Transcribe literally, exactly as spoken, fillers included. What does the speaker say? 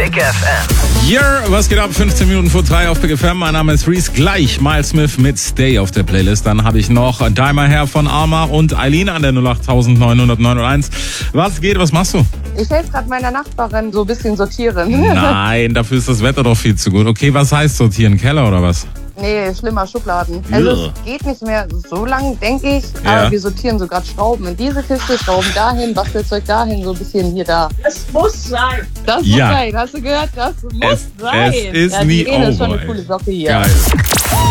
Big F M. Yeah, was geht ab? fünfzehn Minuten vor drei auf Big F M. Mein Name ist Reese. Gleich Miles Smith mit Stay auf der Playlist. Dann habe ich noch Dimer Hair von Alma und Eileen an der null acht neun null neun eins. Was geht? Was machst du? Ich helfe gerade meiner Nachbarin so ein bisschen sortieren. Nein, dafür ist das Wetter doch viel zu gut. Okay, was heißt sortieren? Keller oder was? Nee, schlimmer, Schubladen. Also Ugh. es geht nicht mehr so lang, denke ich. Ja. Aber wir sortieren so gerade Schrauben in diese Kiste, Schrauben dahin, Bastelzeug dahin, so ein bisschen hier da. Es muss sein. Das muss Ja. sein, hast du gehört? Das muss Es- sein. es ist ja, nie die Irene ist schon over, eine ey. coole Socke hier. Geil.